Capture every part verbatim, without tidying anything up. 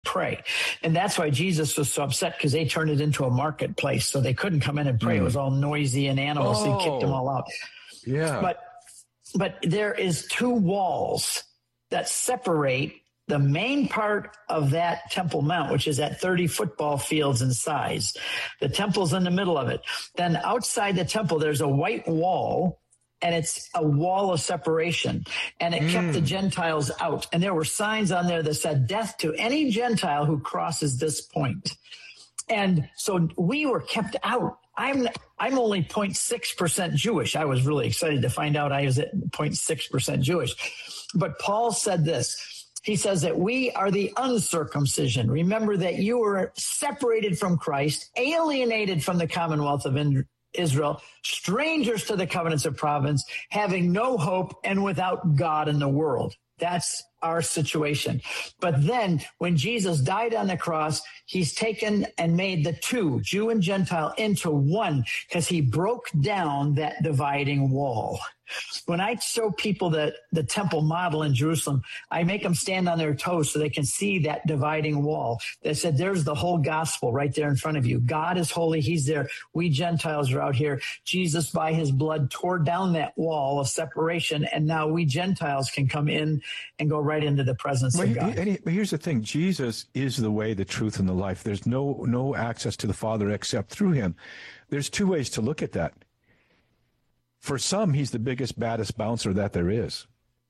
pray. And that's why Jesus was so upset, because they turned it into a marketplace. So they couldn't come in and pray. Mm. It was all noisy and animals. Oh. So he kicked them all out. Yeah. But, but there is two walls that separate the main part of that Temple Mount, which is at thirty football fields in size. The temple's in the middle of it. Then outside the temple, there's a white wall, and it's a wall of separation. And it mm. kept the Gentiles out. And there were signs on there that said, death to any Gentile who crosses this point. And so we were kept out. I'm I'm only zero point six percent Jewish. I was really excited to find out I was at zero point six percent Jewish. But Paul said this. He says that we are the uncircumcision. Remember that you were separated from Christ, alienated from the commonwealth of Israel, strangers to the covenants of providence, having no hope and without God in the world. That's our situation. But then when Jesus died on the cross, he's taken and made the two, Jew and Gentile, into one, because he broke down that dividing wall. When I show people the, the temple model in Jerusalem, I make them stand on their toes so they can see that dividing wall. They said, there's the whole gospel right there in front of you. God is holy. He's there. We Gentiles are out here. Jesus, by his blood, tore down that wall of separation. And now we Gentiles can come in and go right into the presence well, of God. He, but here's the thing. Jesus is the way, the truth, and the life. There's no, no access to the Father except through him. There's two ways to look at that. For some, he's the biggest, baddest bouncer that there is.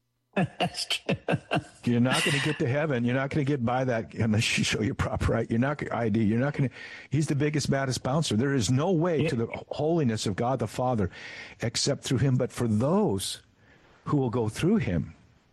You're not going to get to heaven. You're not going to get by that unless you show your proper right. You're not I D. You're not going to. He's the biggest, baddest bouncer. There is no way yeah. to the holiness of God the Father except through him. But for those who will go through him,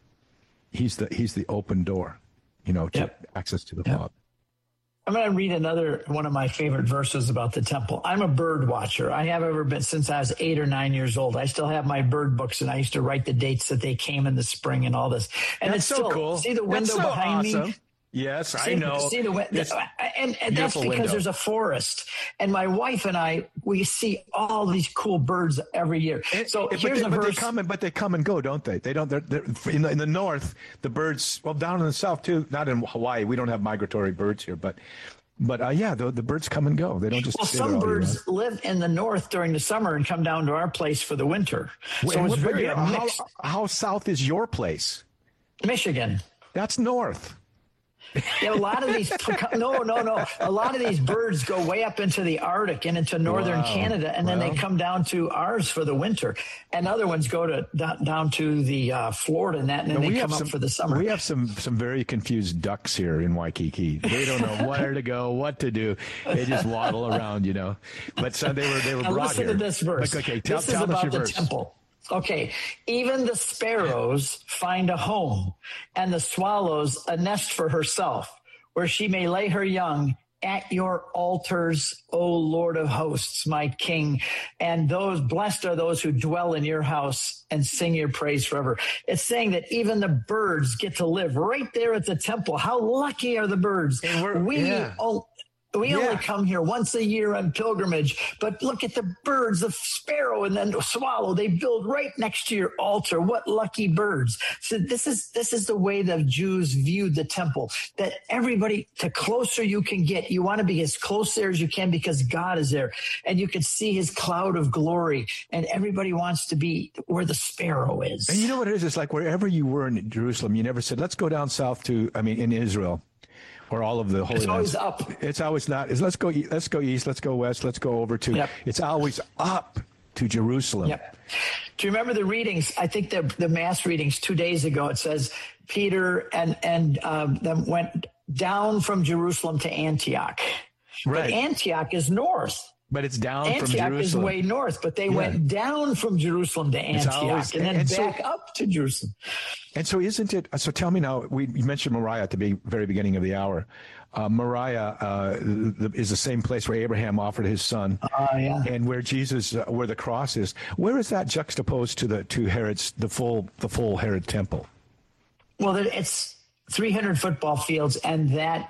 he's the he's the open door. You know, to yep. access to the yep. Father. I'm going to read another one of my favorite verses about the temple. I'm a bird watcher. I have ever been since I was eight or nine years old. I still have my bird books, and I used to write the dates that they came in the spring and all this. And that's it's so still, cool. See the window that's so behind awesome. me? Yes, see, I know. See the window, and, and that's because window. There's a forest. And my wife and I, we see all these cool birds every year. And, so but here's they, a but verse. they come and but they come and go, don't they? They don't. They're, they're in, the, in the north. The birds. Well, down in the south too. Not in Hawaii. We don't have migratory birds here, but. But uh, yeah, the, the birds come and go. They don't just. Well, some birds live in the north during the summer and come down to our place for the winter. Well, so it's very how, mixed. How south is your place? Michigan. That's north. Yeah, a lot of these, no, no, no. A lot of these birds go way up into the Arctic and into northern wow. Canada, and then well. they come down to ours for the winter. And other ones go to down, down to the uh, Florida and that, and then no, they come some, up for the summer. We have some some very confused ducks here in Waikiki. They don't know where to go, what to do. They just waddle around, you know. But so they were they were now brought listen here. to this verse. But, okay, tell, this tell is about us your the verse. temple. Okay, even the sparrows find a home, and the swallows a nest for herself, where she may lay her young at your altars, O Lord of hosts, my King. And those blessed are those who dwell in your house and sing your praise forever. It's saying that even the birds get to live right there at the temple. How lucky are the birds? We yeah. all, We yeah. only come here once a year on pilgrimage, but look at the birds, the sparrow and then the swallow. They build right next to your altar. What lucky birds. So this is, this is the way the Jews viewed the temple, that everybody, the closer you can get, you want to be as close there as you can because God is there and you can see his cloud of glory and everybody wants to be where the sparrow is. And you know what it is? It's like wherever you were in Jerusalem, you never said, let's go down south to, I mean, in Israel. Or all of the holy It's always lands. up. It's always not. It's let's go. Let's go east. Let's go west. Let's go over to. Yep. It's always up to Jerusalem. Yep. Do you remember the readings? I think the the mass readings two days ago. It says Peter and and um, them went down from Jerusalem to Antioch. Right. But Antioch is north. But it's down Antioch from Jerusalem. is way north, but they yeah. went down from Jerusalem to Antioch always, and then and back so, up to Jerusalem. And so isn't it, so tell me now, we you mentioned Moriah at the be, very beginning of the hour. Uh, Moriah uh, the, is the same place where Abraham offered his son uh, yeah. and where Jesus, uh, where the cross is. Where is that juxtaposed to the to Herod's, the full the full Herod temple? Well, it's three hundred football fields, and that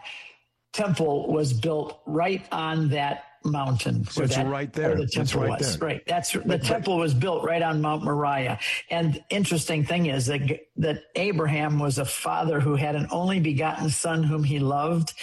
temple was built right on that mountain. So it's that, right there. Where the temple right was. there. Right. That's the but, temple was built right on Mount Moriah. And interesting thing is that that Abraham was a father who had an only begotten son whom he loved.